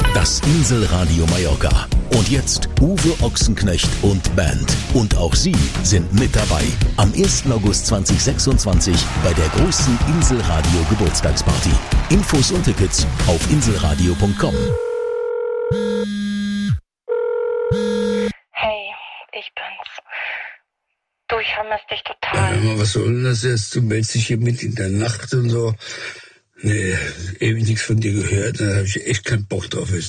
Das Inselradio Mallorca. Und jetzt Uwe Ochsenknecht und Band. Und auch Sie sind mit dabei. Am 1. August 2026 bei der großen Inselradio Geburtstagsparty. Infos und Tickets auf inselradio.com. Hey, ich bin's. Du, ich vermisse dich total. Ja, was soll denn das jetzt? Du meldest dich hier mit in der Nacht und so. Nee, ewig nichts von dir gehört. Da habe ich echt keinen Bock drauf.